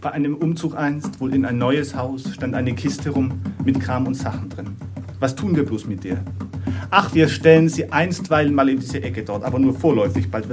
Bei einem Umzug einst, wohl in ein neues Haus, stand eine Kiste rum mit Kram und Sachen drin. Was tun wir bloß mit der? Ach, wir stellen sie einstweilen mal in diese Ecke dort, aber nur vorläufig, bald